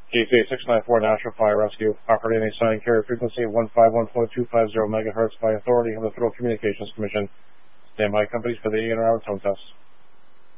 GTA 694 National Fire Rescue, operating a sign carrier frequency of 151.250 MHz by authority of the Federal Communications Commission. Standby companies for the 8-hour tone test.